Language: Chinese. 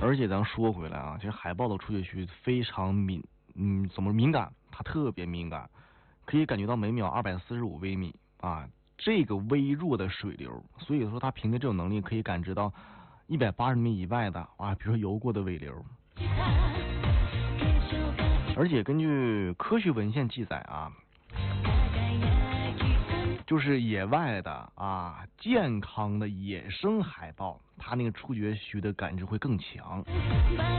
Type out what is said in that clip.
而且咱说回来啊，其实海豹的触觉区非常敏感，它特别敏感，可以感觉到每秒245微米啊，这个微弱的水流，所以说它凭借这种能力可以感知到180米以外的啊，比如说游过的尾流。而且根据科学文献记载啊，就是野外的啊，健康的野生海豹，它那个触觉区的感知会更强。